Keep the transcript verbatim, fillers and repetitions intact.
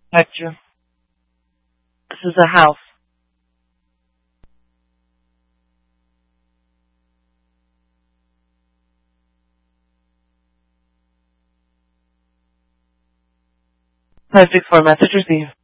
Hector, this is a house. five six four message received.